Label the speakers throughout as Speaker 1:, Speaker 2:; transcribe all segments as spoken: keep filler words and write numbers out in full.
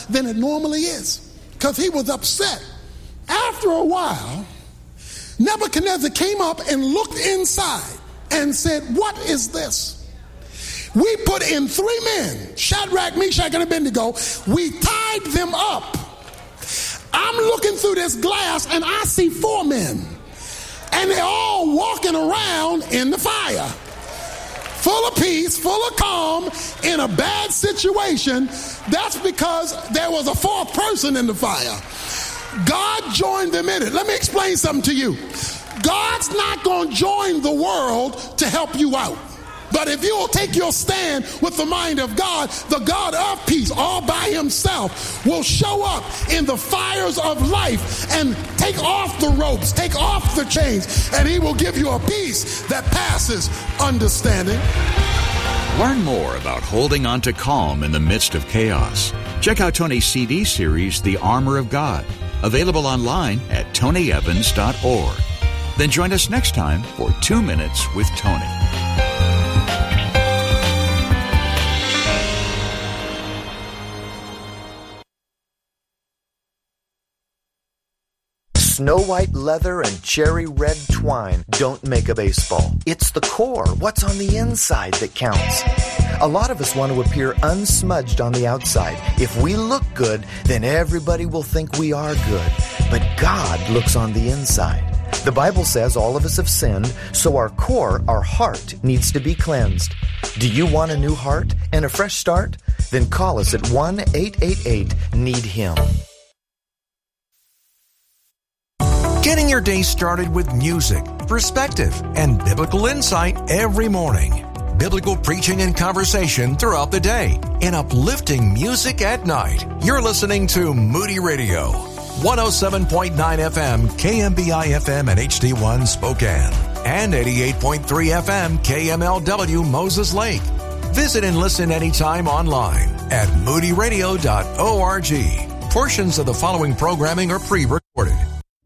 Speaker 1: than it normally is because he was upset. After a while, Nebuchadnezzar came up and looked inside and said, what is this? We put in three men, Shadrach, Meshach, and Abednego. We tied them up. I'm looking through this glass and I see four men. And they're all walking around in the fire. Full of peace, full of calm, in a bad situation. That's because there was a fourth person in the fire. God joined them in it. Let me explain something to you. God's not going to join the world to help you out. But if you will take your stand with the mind of God, the God of peace all by himself will show up in the fires of life and take off the ropes, take off the chains, and he will give you a peace that passes understanding.
Speaker 2: Learn more about holding on to calm in the midst of chaos. Check out Tony's C D series, The Armor of God, available online at tony evans dot org. Then join us next time for Two Minutes with Tony.
Speaker 3: Snow white leather and cherry red twine don't make a baseball. It's the core, what's on the inside, that counts. A lot of us want to appear unsmudged on the outside. If we look good, then everybody will think we are good. But God looks on the inside. The Bible says all of us have sinned, so our core, our heart, needs to be cleansed. Do you want a new heart and a fresh start? Then call us at one eight eight eight need him.
Speaker 4: Getting your day started with music, perspective, and biblical insight every morning. Biblical preaching and conversation throughout the day. And uplifting music at night. You're listening to Moody Radio. one oh seven point nine F M, K M B I F M and H D one Spokane. And eighty-eight point three F M, K M L W Moses Lake. Visit and listen anytime online at moody radio dot org. Portions of the following programming are pre-recorded.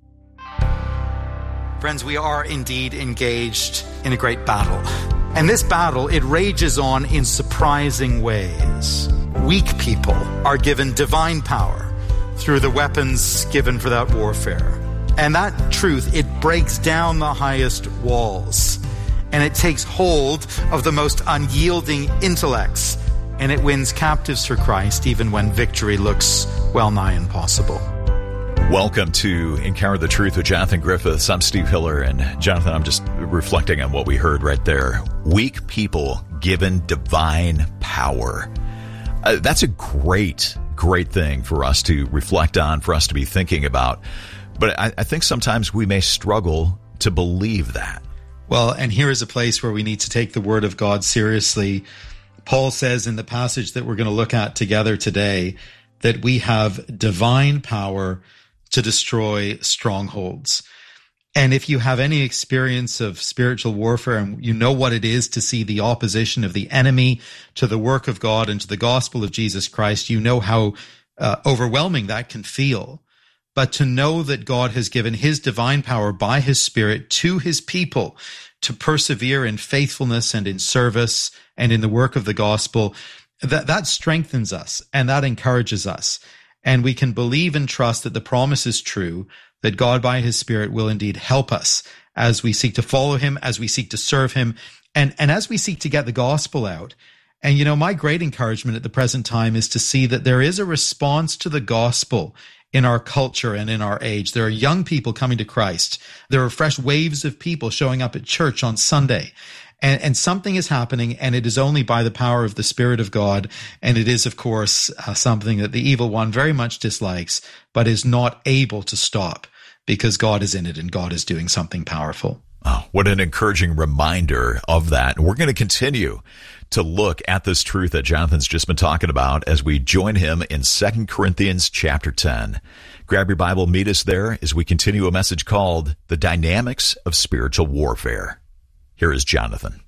Speaker 5: Friends, we are indeed engaged in a great battle. And this battle, it rages on in surprising ways. Weak people are given divine power through the weapons given for that warfare. And that truth, it breaks down the highest walls. And it takes hold of the most unyielding intellects. And it wins captives for Christ, even when victory looks well nigh impossible.
Speaker 6: Welcome to Encounter the Truth with Jonathan Griffiths. I'm Steve Hiller, and Jonathan, I'm just reflecting on what we heard right there. Weak people given divine power. Uh, that's a great, great thing for us to reflect on, for us to be thinking about. But I, I think sometimes we may struggle to believe that.
Speaker 5: Well, and here is a place where we need to take the Word of God seriously. Paul says in the passage that we're going to look at together today that we have divine power to destroy strongholds. And if you have any experience of spiritual warfare and you know what it is to see the opposition of the enemy to the work of God and to the gospel of Jesus Christ, you know how uh, overwhelming that can feel. But to know that God has given his divine power by his Spirit to his people to persevere in faithfulness and in service and in the work of the gospel, that, that strengthens us and that encourages us. And we can believe and trust that the promise is true, that God by his Spirit will indeed help us as we seek to follow him, as we seek to serve him, and, and as we seek to get the gospel out. And, you know, my great encouragement at the present time is to see that there is a response to the gospel in our culture and in our age. There are young people coming to Christ. There are fresh waves of people showing up at church on Sunday. And, and something is happening, and it is only by the power of the Spirit of God. And it is, of course, uh, something that the evil one very much dislikes, but is not able to stop because God is in it and God is doing something powerful.
Speaker 6: Oh, what an encouraging reminder of that. And we're going to continue to look at this truth that Jonathan's just been talking about as we join him in Second Corinthians chapter ten. Grab your Bible, meet us there as we continue a message called The Dynamics of Spiritual Warfare. Here is Jonathan.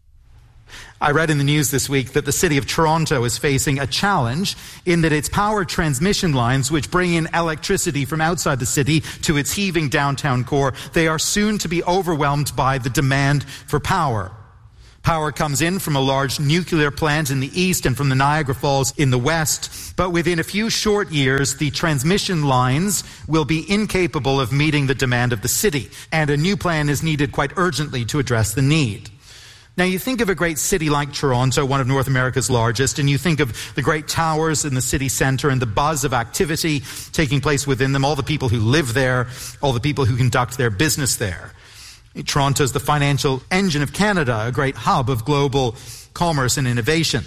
Speaker 5: I read in the news this week that the city of Toronto is facing a challenge in that its power transmission lines, which bring in electricity from outside the city to its heaving downtown core, they are soon to be overwhelmed by the demand for power. Power comes in from a large nuclear plant in the east and from the Niagara Falls in the west. But within a few short years, the transmission lines will be incapable of meeting the demand of the city. And a new plan is needed quite urgently to address the need. Now, you think of a great city like Toronto, one of North America's largest, and you think of the great towers in the city center and the buzz of activity taking place within them, all the people who live there, all the people who conduct their business there. Toronto is the financial engine of Canada, a great hub of global commerce and innovation.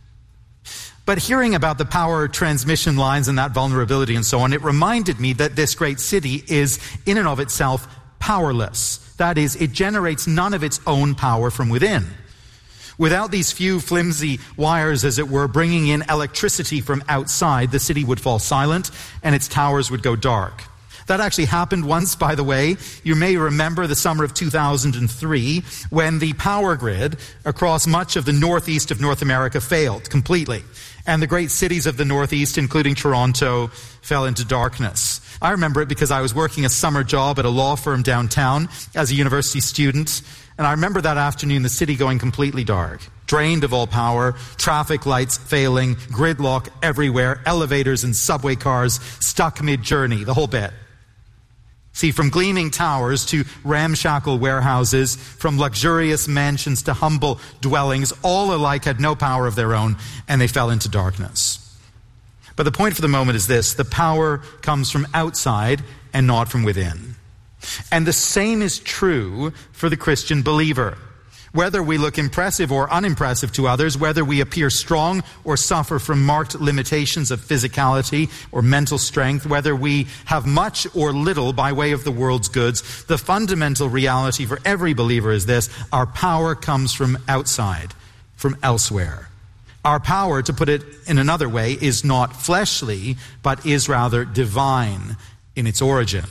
Speaker 5: But hearing about the power transmission lines and that vulnerability and so on, it reminded me that this great city is in and of itself powerless. That is, it generates none of its own power from within. Without these few flimsy wires, as it were, bringing in electricity from outside, the city would fall silent and its towers would go dark. That actually happened once, by the way. You may remember the summer of two thousand three when the power grid across much of the northeast of North America failed completely. And the great cities of the northeast, including Toronto, fell into darkness. I remember it because I was working a summer job at a law firm downtown as a university student. And I remember that afternoon the city going completely dark, drained of all power, traffic lights failing, gridlock everywhere, elevators and subway cars stuck mid-journey, the whole bit. See, from gleaming towers to ramshackle warehouses, from luxurious mansions to humble dwellings, all alike had no power of their own, and they fell into darkness. But the point for the moment is this: the power comes from outside and not from within. And the same is true for the Christian believer. Whether we look impressive or unimpressive to others, whether we appear strong or suffer from marked limitations of physicality or mental strength, whether we have much or little by way of the world's goods, the fundamental reality for every believer is this: our power comes from outside, from elsewhere. Our power, to put it in another way, is not fleshly, but is rather divine in its origin.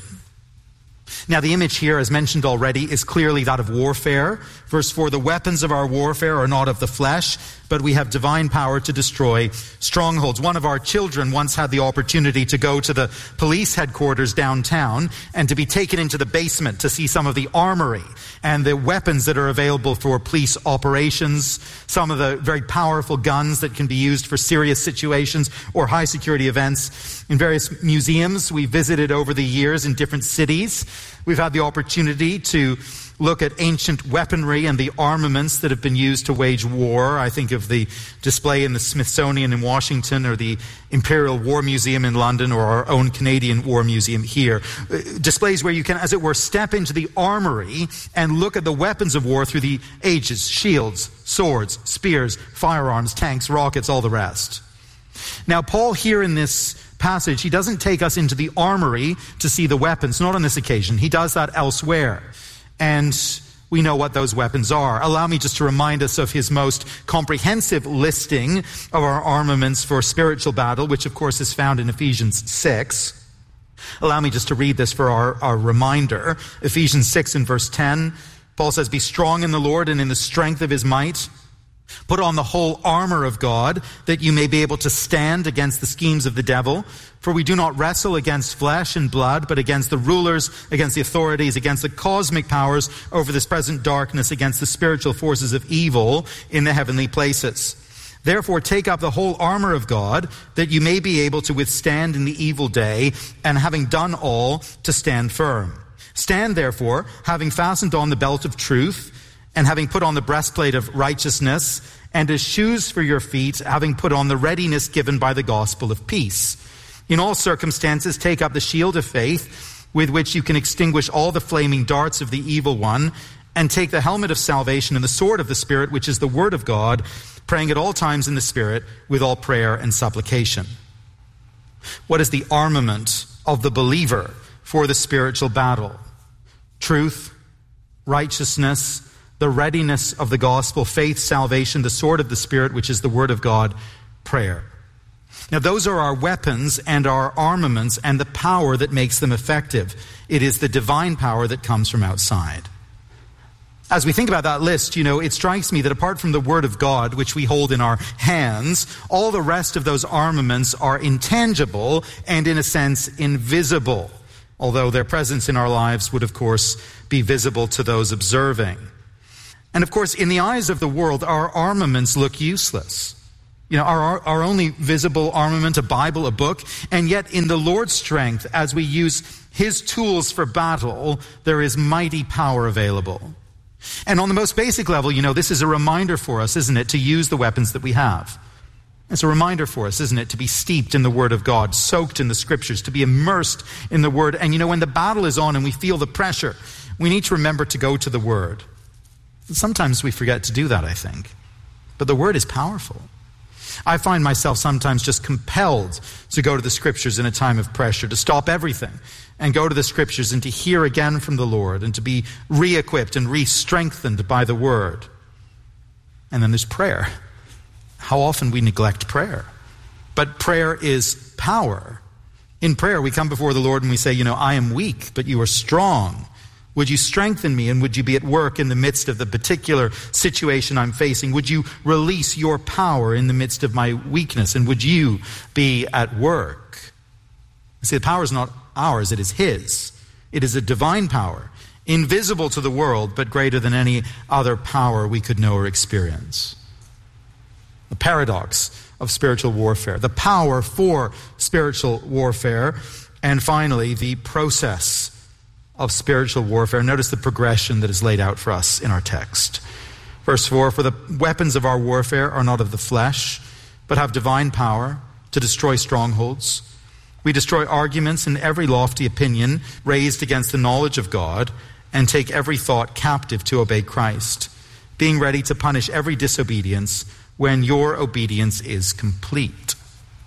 Speaker 5: Now, the image here, as mentioned already, is clearly that of warfare. Verse four, the weapons of our warfare are not of the flesh, but we have divine power to destroy strongholds. One of our children once had the opportunity to go to the police headquarters downtown and to be taken into the basement to see some of the armory and the weapons that are available for police operations, some of the very powerful guns that can be used for serious situations or high security events. In various museums we visited over the years in different cities, we've had the opportunity to look at ancient weaponry and the armaments that have been used to wage war. I think of the display in the Smithsonian in Washington, or the Imperial War Museum in London, or our own Canadian War Museum here. Uh, displays where you can, as it were, step into the armory and look at the weapons of war through the ages: shields, swords, spears, firearms, tanks, rockets, all the rest. Now, Paul here in this passage, he doesn't take us into the armory to see the weapons, not on this occasion. He does that elsewhere. And we know what those weapons are. Allow me just to remind us of his most comprehensive listing of our armaments for spiritual battle, which of course is found in Ephesians six. Allow me just to read this for our, our reminder. Ephesians six and verse ten, Paul says, "Be strong in the Lord and in the strength of his might. Put on the whole armor of God, that you may be able to stand against the schemes of the devil. For we do not wrestle against flesh and blood, but against the rulers, against the authorities, against the cosmic powers over this present darkness, against the spiritual forces of evil in the heavenly places. Therefore take up the whole armor of God, that you may be able to withstand in the evil day, and having done all, to stand firm. Stand therefore, having fastened on the belt of truth, and having put on the breastplate of righteousness, and as shoes for your feet, having put on the readiness given by the gospel of peace. In all circumstances, take up the shield of faith, with which you can extinguish all the flaming darts of the evil one, and take the helmet of salvation and the sword of the Spirit, which is the word of God, praying at all times in the Spirit with all prayer and supplication." What is the armament of the believer for the spiritual battle? Truth, righteousness, the readiness of the gospel, faith, salvation, the sword of the Spirit, which is the word of God, prayer. Now, those are our weapons and our armaments and the power that makes them effective. It is the divine power that comes from outside. As we think about that list, you know, it strikes me that apart from the word of God, which we hold in our hands, all the rest of those armaments are intangible and, in a sense, invisible, although their presence in our lives would, of course, be visible to those observing. And of course, in the eyes of the world, our armaments look useless. You know, our, our only visible armament, a Bible, a book, and yet in the Lord's strength, as we use His tools for battle, there is mighty power available. And on the most basic level, you know, this is a reminder for us, isn't it, to use the weapons that we have. It's a reminder for us, isn't it, to be steeped in the Word of God, soaked in the Scriptures, to be immersed in the Word. And you know, when the battle is on and we feel the pressure, we need to remember to go to the Word. Sometimes we forget to do that, I think. But the Word is powerful. I find myself sometimes just compelled to go to the Scriptures in a time of pressure, to stop everything and go to the Scriptures and to hear again from the Lord and to be re-equipped and re-strengthened by the Word. And then there's prayer. How often we neglect prayer. But prayer is power. In prayer, we come before the Lord and we say, you know, I am weak, but you are strong. Would you strengthen me, and would you be at work in the midst of the particular situation I'm facing? Would you release your power in the midst of my weakness, and would you be at work? You see, the power is not ours, it is His. It is a divine power, invisible to the world, but greater than any other power we could know or experience. The paradox of spiritual warfare, the power for spiritual warfare, and finally, the process of spiritual warfare. Notice the progression that is laid out for us in our text. Verse four, for the weapons of our warfare are not of the flesh, but have divine power to destroy strongholds. We destroy arguments and every lofty opinion raised against the knowledge of God, and take every thought captive to obey Christ, being ready to punish every disobedience when your obedience is complete.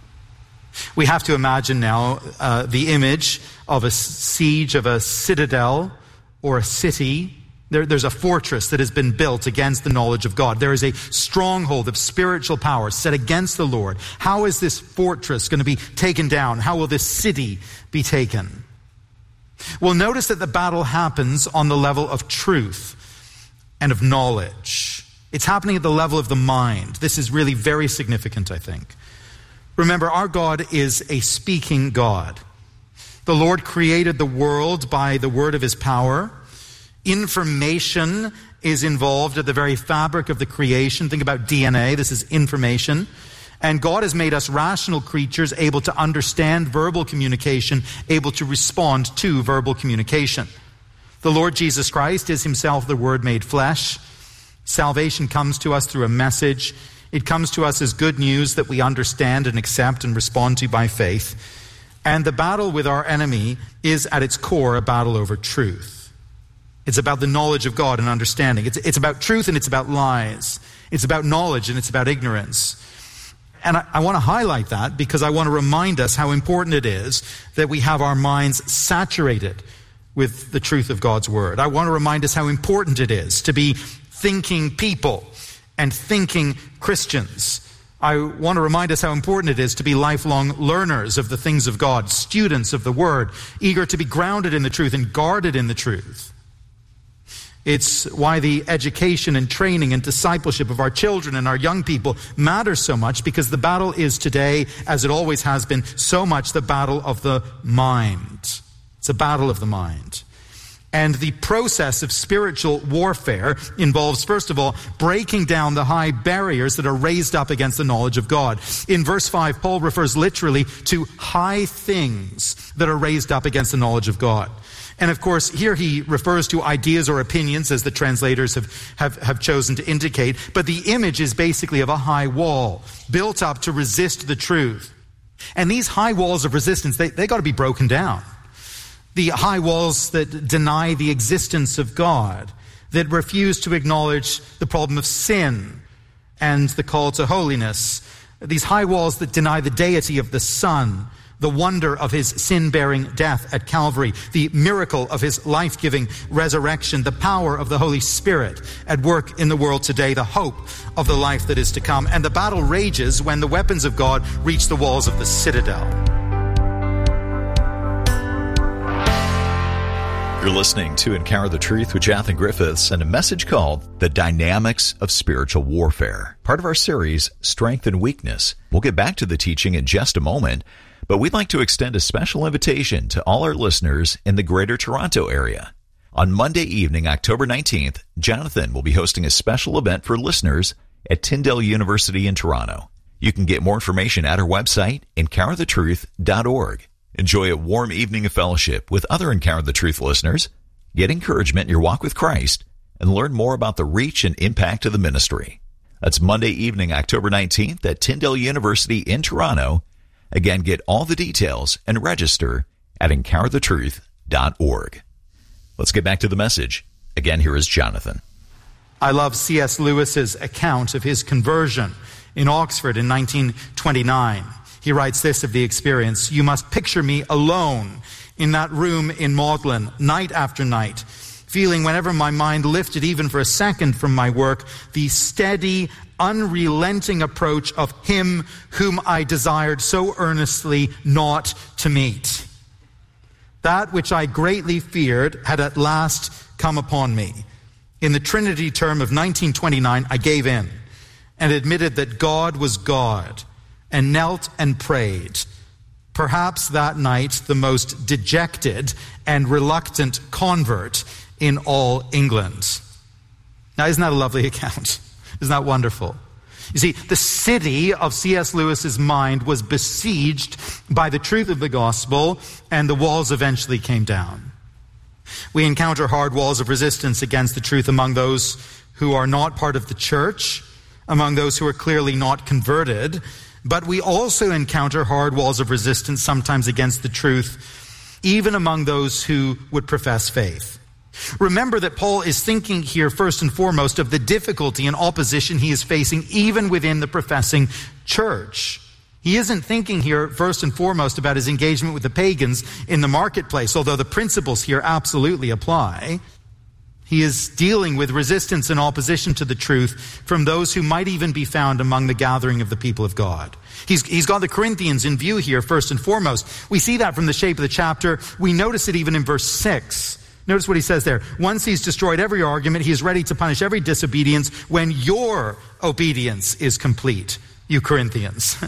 Speaker 5: We have to imagine now uh, the image of a siege of a citadel or a city. There, there's a fortress that has been built against the knowledge of God. There is a stronghold of spiritual power set against the Lord. How is this fortress going to be taken down? How will this city be taken? Well, notice that the battle happens on the level of truth and of knowledge. It's happening at the level of the mind. This is really very significant, I think. Remember, our God is a speaking God. The Lord created the world by the word of His power. Information is involved at the very fabric of the creation. Think about D N A. This is information. And God has made us rational creatures, able to understand verbal communication, able to respond to verbal communication. The Lord Jesus Christ is Himself the Word made flesh. Salvation comes to us through a message. It comes to us as good news that we understand and accept and respond to by faith. And the battle with our enemy is at its core a battle over truth. It's about the knowledge of God and understanding. It's, it's about truth and it's about lies. It's about knowledge and it's about ignorance. And I, I want to highlight that because I want to remind us how important it is that we have our minds saturated with the truth of God's Word. I want to remind us how important it is to be thinking people and thinking Christians. I want to remind us how important it is to be lifelong learners of the things of God, students of the Word, eager to be grounded in the truth and guarded in the truth. It's why the education and training and discipleship of our children and our young people matters so much, because the battle is today, as it always has been, so much the battle of the mind. It's a battle of the mind. And the process of spiritual warfare involves, first of all, breaking down the high barriers that are raised up against the knowledge of God. In verse five, Paul refers literally to high things that are raised up against the knowledge of God. And of course, here he refers to ideas or opinions, as the translators have, have, have chosen to indicate. But the image is basically of a high wall built up to resist the truth. And these high walls of resistance, they, they got to be broken down. The high walls that deny the existence of God, that refuse to acknowledge the problem of sin and the call to holiness. These high walls that deny the deity of the Son, the wonder of His sin-bearing death at Calvary, the miracle of His life-giving resurrection, the power of the Holy Spirit at work in the world today, the hope of the life that is to come. And the battle rages when the weapons of God reach the walls of the citadel.
Speaker 6: You're listening to Encounter the Truth with Jonathan Griffiths and a message called The Dynamics of Spiritual Warfare, part of our series, Strength and Weakness. We'll get back to the teaching in just a moment, but we'd like to extend a special invitation to all our listeners in the Greater Toronto area. On Monday evening, October nineteenth, Jonathan will be hosting a special event for listeners at Tyndale University in Toronto. You can get more information at our website, encounter the truth dot org. Enjoy a warm evening of fellowship with other Encounter the Truth listeners, get encouragement in your walk with Christ, and learn more about the reach and impact of the ministry. That's Monday evening, October nineteenth at Tyndale University in Toronto. Again, get all the details and register at encounter the truth dot org. Let's get back to the message. Again, here is Jonathan.
Speaker 7: I love C S Lewis's account of his conversion in Oxford in nineteen twenty-nine. He writes this of the experience: "You must picture me alone in that room in Magdalen, night after night, feeling whenever my mind lifted even for a second from my work, the steady, unrelenting approach of him whom I desired so earnestly not to meet. That which I greatly feared had at last come upon me. In the Trinity term of nineteen twenty-nine, I gave in and admitted that God was God, and knelt and prayed. Perhaps that night the most dejected and reluctant convert in all England." Now, isn't that a lovely account? Isn't that wonderful? You see, the city of C S Lewis's mind was besieged by the truth of the gospel, and the walls eventually came down. We encounter hard walls of resistance against the truth among those who are not part of the church, among those who are clearly not converted, but we also encounter hard walls of resistance sometimes against the truth, even among those who would profess faith. Remember that Paul is thinking here first and foremost of the difficulty and opposition he is facing even within the professing church. He isn't thinking here first and foremost about his engagement with the pagans in the marketplace, although the principles here absolutely apply. He is dealing with resistance and opposition to the truth from those who might even be found among the gathering of the people of God. He's, he's got the Corinthians in view here first and foremost. We see that from the shape of the chapter. We notice it even in verse six. Notice what he says there. "Once he's destroyed every argument, he is ready to punish every disobedience when your obedience is complete, you Corinthians."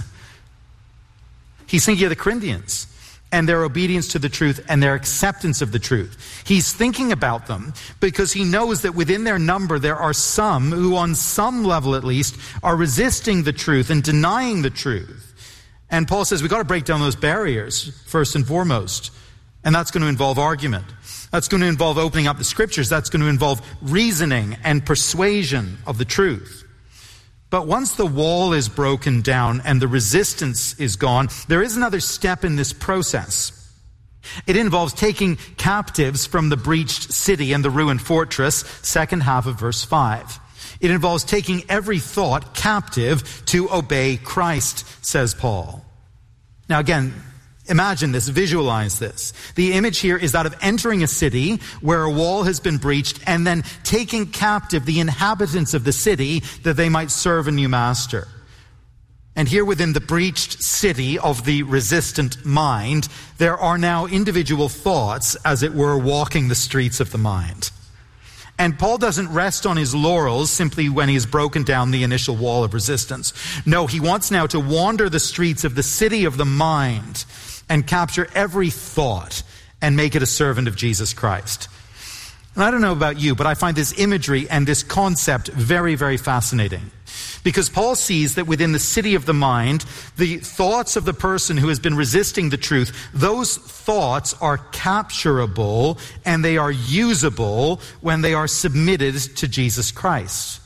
Speaker 7: He's thinking of the Corinthians and their obedience to the truth and their acceptance of the truth. He's thinking about them because he knows that within their number there are some who, on some level at least, are resisting the truth and denying the truth. And Paul says we've got to break down those barriers first and foremost. And that's going to involve argument. That's going to involve opening up the scriptures. That's going to involve reasoning and persuasion of the truth. But once the wall is broken down and the resistance is gone, there is another step in this process. It involves taking captives from the breached city and the ruined fortress, second half of verse five. It involves taking every thought captive to obey Christ, says Paul. Now again, imagine this, visualize this. The image here is that of entering a city where a wall has been breached and then taking captive the inhabitants of the city that they might serve a new master. And here within the breached city of the resistant mind, there are now individual thoughts, as it were, walking the streets of the mind. And Paul doesn't rest on his laurels simply when he's broken down the initial wall of resistance. No, he wants now to wander the streets of the city of the mind and capture every thought and make it a servant of Jesus Christ. And I don't know about you, but I find this imagery and this concept very, very fascinating. Because Paul sees that within the city of the mind, the thoughts of the person who has been resisting the truth, those thoughts are capturable and they are usable when they are submitted to Jesus Christ.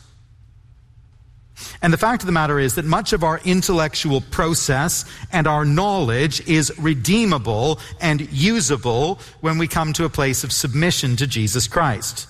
Speaker 7: And the fact of the matter is that much of our intellectual process and our knowledge is redeemable and usable when we come to a place of submission to Jesus Christ.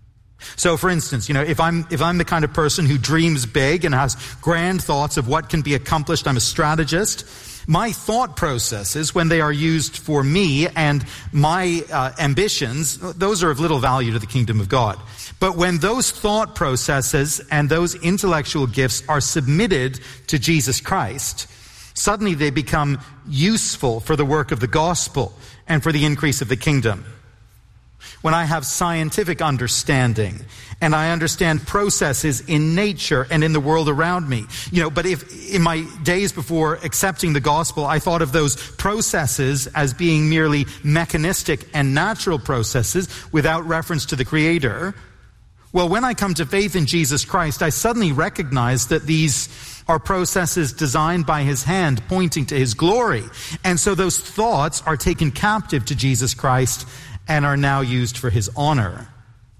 Speaker 7: So for instance, you know, if I'm if I'm the kind of person who dreams big and has grand thoughts of what can be accomplished, I'm a strategist, my thought processes, when they are used for me and my uh, ambitions, those are of little value to the kingdom of God. But when those thought processes and those intellectual gifts are submitted to Jesus Christ, suddenly they become useful for the work of the gospel and for the increase of the kingdom. when I have scientific understanding, and I understand processes in nature and in the world around me. You know, but if in my days before accepting the gospel, I thought of those processes as being merely mechanistic and natural processes without reference to the Creator, well, when I come to faith in Jesus Christ, I suddenly recognize that these are processes designed by His hand, pointing to His glory. And so those thoughts are taken captive to Jesus Christ and are now used for His honor.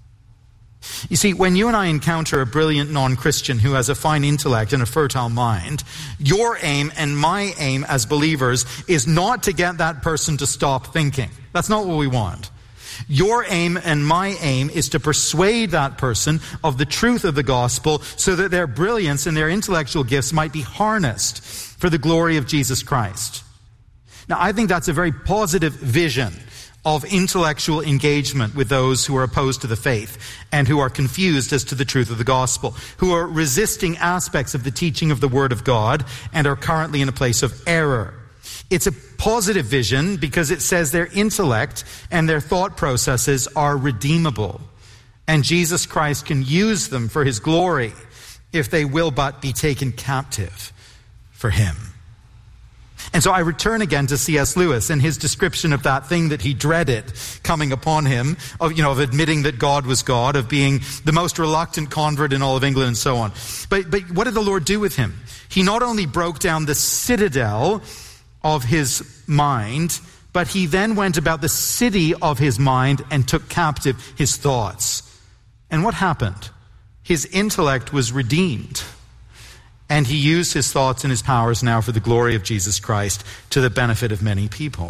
Speaker 7: You see, when you and I encounter a brilliant non-Christian who has a fine intellect and a fertile mind, your aim and my aim as believers is not to get that person to stop thinking. That's not what we want. Your aim and my aim is to persuade that person of the truth of the gospel so that their brilliance and their intellectual gifts might be harnessed for the glory of Jesus Christ. Now, I think that's a very positive vision of intellectual engagement with those who are opposed to the faith and who are confused as to the truth of the gospel, who are resisting aspects of the teaching of the Word of God and are currently in a place of error. It's a positive vision because it says their intellect and their thought processes are redeemable, and Jesus Christ can use them for His glory if they will but be taken captive for Him. And so I return again to C S Lewis and his description of that thing that he dreaded coming upon him, of, you know, of admitting that God was God, of being the most reluctant convert in all of England and so on. But, but what did the Lord do with him? He not only broke down the citadel of his mind, but he then went about the city of his mind and took captive his thoughts. And what happened? His intellect was redeemed. And he used his thoughts and his powers now for the glory of Jesus Christ to the benefit of many people.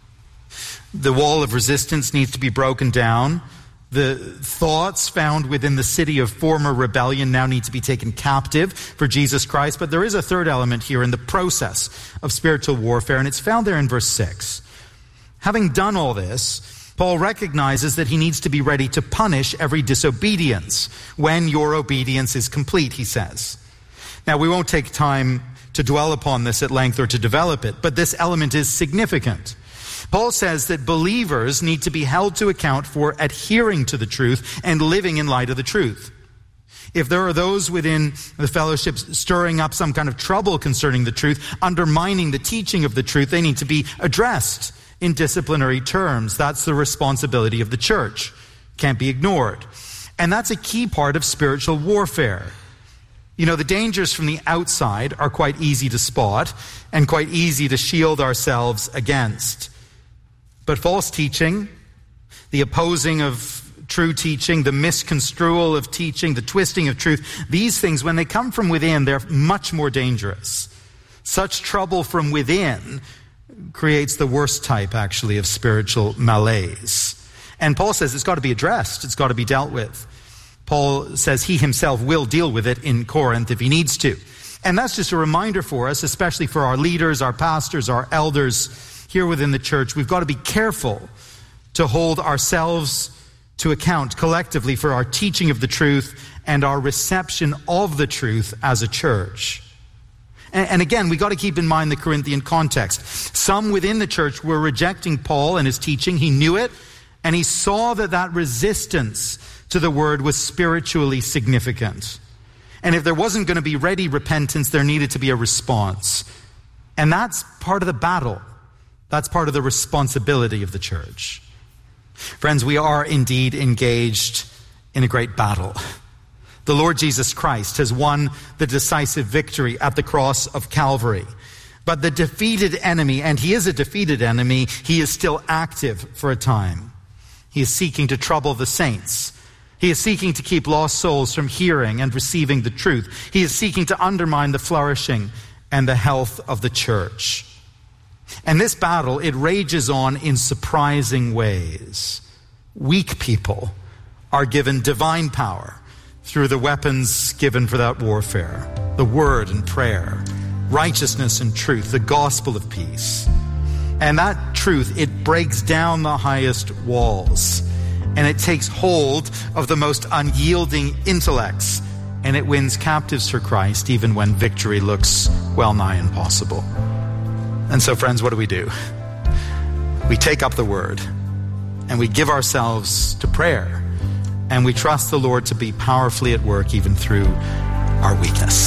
Speaker 7: The wall of resistance needs to be broken down. The thoughts found within the city of former rebellion now need to be taken captive for Jesus Christ. But there is a third element here in the process of spiritual warfare, and it's found there in verse six. Having done all this, Paul recognizes that he needs to be ready to punish every disobedience when your obedience is complete, he says. Now, we won't take time to dwell upon this at length or to develop it, but this element is significant. Paul says that believers need to be held to account for adhering to the truth and living in light of the truth. If there are those within the fellowship stirring up some kind of trouble concerning the truth, undermining the teaching of the truth, they need to be addressed in disciplinary terms. That's the responsibility of the church. Can't be ignored. And that's a key part of spiritual warfare. You know, the dangers from the outside are quite easy to spot and quite easy to shield ourselves against. But false teaching, the opposing of true teaching, the misconstrual of teaching, the twisting of truth, these things, when they come from within, they're much more dangerous. Such trouble from within creates the worst type, actually, of spiritual malaise. And Paul says it's got to be addressed. It's got to be dealt with. Paul says he himself will deal with it in Corinth if he needs to. And that's just a reminder for us, especially for our leaders, our pastors, our elders here within the church. We've got to be careful to hold ourselves to account collectively for our teaching of the truth and our reception of the truth as a church. And, and again, we've got to keep in mind the Corinthian context. Some within the church were rejecting Paul and his teaching. He knew it, and he saw that that resistance to the word was spiritually significant. And if there wasn't going to be ready repentance, there needed to be a response. And that's part of the battle. That's part of the responsibility of the church. Friends, we are indeed engaged in a great battle. The Lord Jesus Christ has won the decisive victory at the cross of Calvary. But the defeated enemy, and he is a defeated enemy, he is still active for a time. He is seeking to trouble the saints. He is seeking to keep lost souls from hearing and receiving the truth. He is seeking to undermine the flourishing and the health of the church. And this battle, it rages on in surprising ways. Weak people are given divine power through the weapons given for that warfare. The word and prayer, righteousness and truth, the gospel of peace. And that truth, it breaks down the highest walls. And it takes hold of the most unyielding intellects, and it wins captives for Christ even when victory looks well nigh impossible. And so, friends, what do we do? We take up the word and we give ourselves to prayer, and we trust the Lord to be powerfully at work even through our weakness.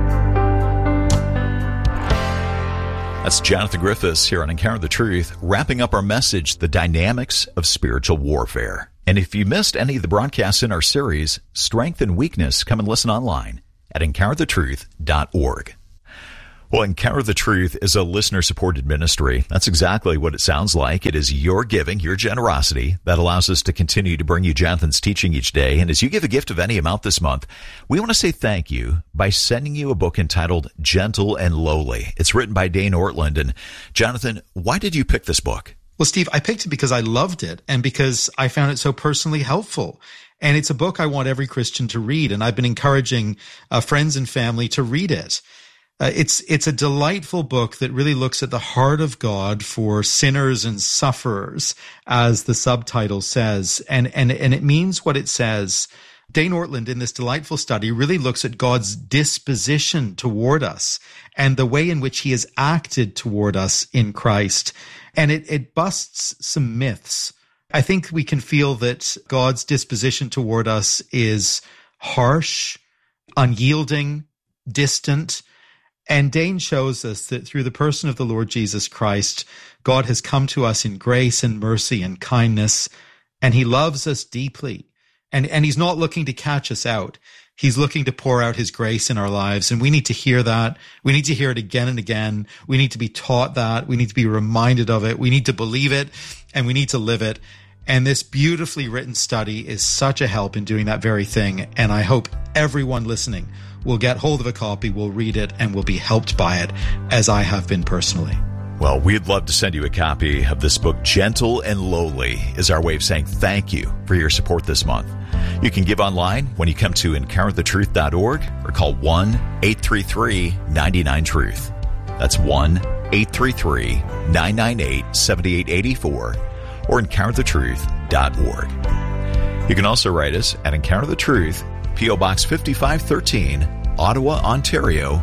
Speaker 6: That's Jonathan Griffiths here on Encounter the Truth, wrapping up our message, The Dynamics of Spiritual Warfare. And if you missed any of the broadcasts in our series, Strength and Weakness, come and listen online at encounter the truth dot org. Well, Encounter the Truth is a listener-supported ministry. That's exactly what it sounds like. It is your giving, your generosity, that allows us to continue to bring you Jonathan's teaching each day. And as you give a gift of any amount this month, we want to say thank you by sending you a book entitled Gentle and Lowly. It's written by Dane Ortland. And Jonathan, why did you pick this book?
Speaker 5: Well, Steve, I picked it because I loved it and because I found it so personally helpful. And it's a book I want every Christian to read. And I've been encouraging uh, friends and family to read it. Uh, it's it's a delightful book that really looks at the heart of God for sinners and sufferers, as the subtitle says, and and and it means what it says. Dane Ortland, in this delightful study, really looks at God's disposition toward us and the way in which he has acted toward us in Christ. And it, it busts some myths. I think we can feel that God's disposition toward us is harsh, unyielding, distant. And Dane shows us that through the person of the Lord Jesus Christ, God has come to us in grace and mercy and kindness, and he loves us deeply. And, and he's not looking to catch us out. He's looking to pour out his grace in our lives, and we need to hear that. We need to hear it again and again. We need to be taught that. We need to be reminded of it. We need to believe it, and we need to live it. And this beautifully written study is such a help in doing that very thing. And I hope everyone listening will get hold of a copy, will read it, and will be helped by it, as I have been personally.
Speaker 6: Well, we'd love to send you a copy of this book. Gentle and Lowly is our way of saying thank you for your support this month. You can give online when you come to encounter the truth dot org or call one eight three three nine nine truth. That's one eight three three nine nine eight seven eight eight four or encounter the truth dot org. You can also write us at Encounter the Truth, P O Box fifty-five thirteen, Ottawa, Ontario,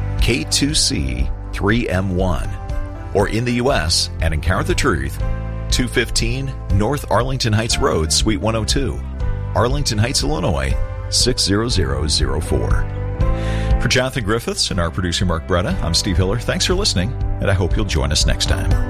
Speaker 6: K two C three M one. Or in the U S at Encounter the Truth, two fifteen North Arlington Heights Road, Suite one oh two, Arlington Heights, Illinois, six zero zero zero four. For Jonathan Griffiths and our producer Mark Bretta, I'm Steve Hiller. Thanks for listening, and I hope you'll join us next time.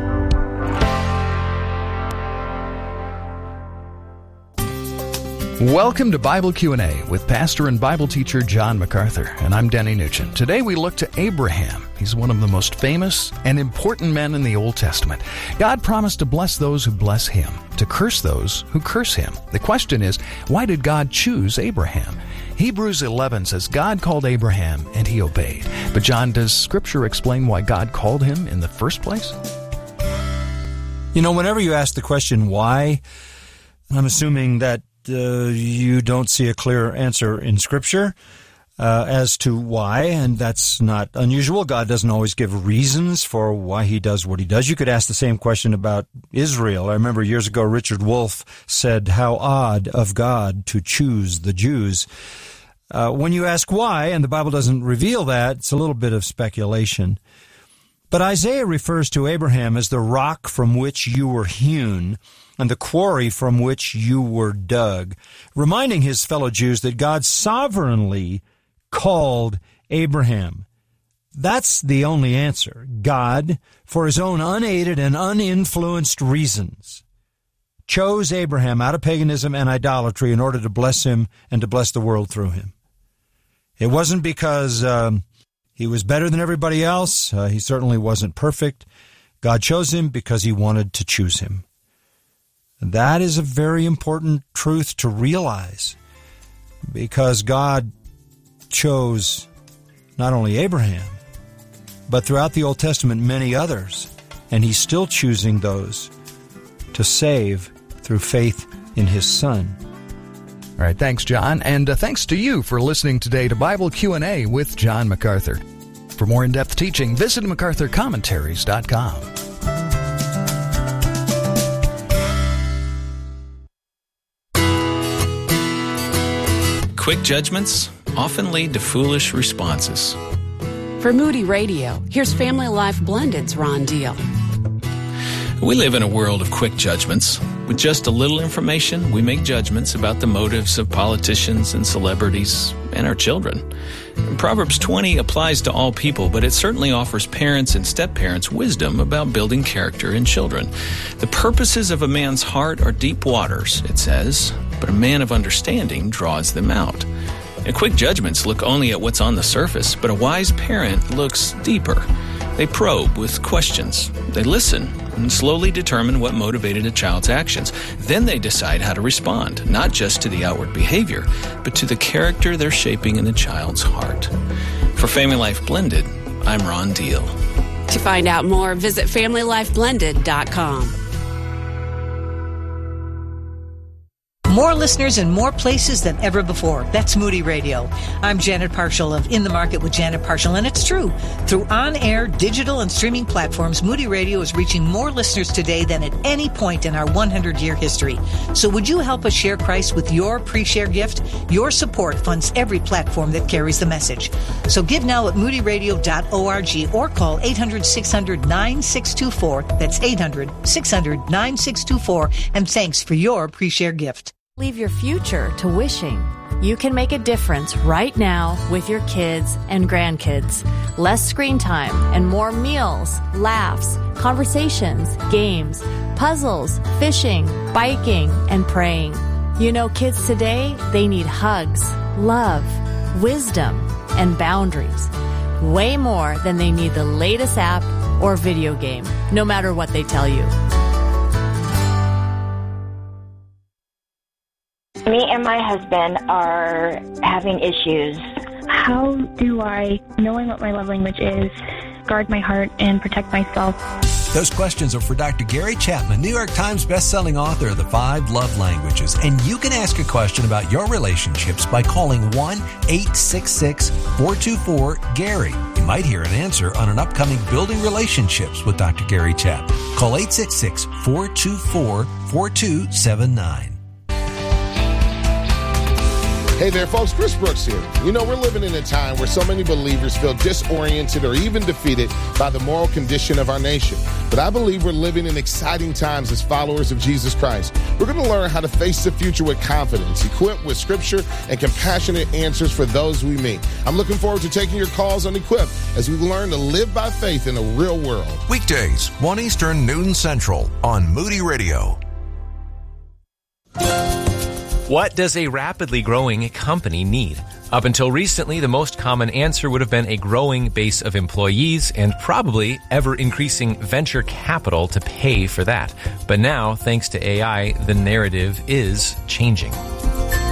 Speaker 8: Welcome to Bible Q and A with pastor and Bible teacher John MacArthur, and I'm Denny Nugent. Today we look to Abraham. He's one of the most famous and important men in the Old Testament. God promised to bless those who bless him, to curse those who curse him. The question is, why did God choose Abraham? Hebrews eleven says God called Abraham and he obeyed. But John, does Scripture explain why God called him in the first place?
Speaker 9: You know, whenever you ask the question why, I'm assuming that Uh, you don't see a clear answer in Scripture uh, as to why, and that's not unusual. God doesn't always give reasons for why he does what he does. You could ask the same question about Israel. I remember years ago Richard Wolff said, "How odd of God to choose the Jews." Uh, when you ask why, and the Bible doesn't reveal that, it's a little bit of speculation. But Isaiah refers to Abraham as the rock from which you were hewn, and the quarry from which you were dug, reminding his fellow Jews that God sovereignly called Abraham. That's the only answer. God, for his own unaided and uninfluenced reasons, chose Abraham out of paganism and idolatry in order to bless him and to bless the world through him. It wasn't because um, he was better than everybody else. Uh, he certainly wasn't perfect. God chose him because he wanted to choose him. That is a very important truth to realize, because God chose not only Abraham, but throughout the Old Testament many others, and he's still choosing those to save through faith in his Son.
Speaker 8: All right, thanks, John, and uh, thanks to you for listening today to Bible Q and A with John MacArthur. For more in-depth teaching, visit macarthur commentaries dot com.
Speaker 10: Quick judgments often lead to foolish responses.
Speaker 11: For Moody Radio, here's Family Life Blended's Ron Deal.
Speaker 10: We live in a world of quick judgments. With just a little information, we make judgments about the motives of politicians and celebrities and our children. And Proverbs twenty applies to all people, but it certainly offers parents and step-parents wisdom about building character in children. The purposes of a man's heart are deep waters, it says, but a man of understanding draws them out. And quick judgments look only at what's on the surface, but a wise parent looks deeper. They probe with questions. They listen and slowly determine what motivated a child's actions. Then they decide how to respond, not just to the outward behavior, but to the character they're shaping in the child's heart. For Family Life Blended, I'm Ron Deal.
Speaker 11: To find out more, visit family life blended dot com.
Speaker 12: More listeners in more places than ever before. That's Moody Radio. I'm Janet Parshall of In the Market with Janet Parshall, and it's true. Through on-air, digital, and streaming platforms, Moody Radio is reaching more listeners today than at any point in our one hundred year history. So would you help us share Christ with your pre-share gift? Your support funds every platform that carries the message. So give now at moody radio dot org or call eight hundred, six hundred, nine six two four. That's eight hundred, six hundred, nine six two four. And thanks for your pre-share gift.
Speaker 13: Leave your future to wishing. You can make a difference right now with your kids and grandkids. Less screen time and more meals, laughs, conversations, games, puzzles, fishing, biking, and praying. You know, kids today, they need hugs, love, wisdom, and boundaries. Way more than they need the latest app or video game, no matter what they tell you.
Speaker 14: Me and my husband are having issues.
Speaker 15: How do I, knowing what my love language is, guard my heart and protect myself?
Speaker 16: Those questions are for Doctor Gary Chapman, New York Times bestselling author of The Five Love Languages. And you can ask a question about your relationships by calling one eight six six, four two four, Gary. You might hear an answer on an upcoming Building Relationships with Doctor Gary Chapman. Call eight six six, four two four, four two seven nine.
Speaker 17: Hey there, folks. Chris Brooks here. You know, we're living in a time where so many believers feel disoriented or even defeated by the moral condition of our nation. But I believe we're living in exciting times as followers of Jesus Christ. We're going to learn how to face the future with confidence, equipped with scripture and compassionate answers for those we meet. I'm looking forward to taking your calls on Equip as we learn to live by faith in a real world.
Speaker 4: Weekdays, one Eastern, noon Central on Moody Radio.
Speaker 18: What does a rapidly growing company need? Up until recently, the most common answer would have been a growing base of employees and probably ever-increasing venture capital to pay for that. But now, thanks to A I, the narrative is changing.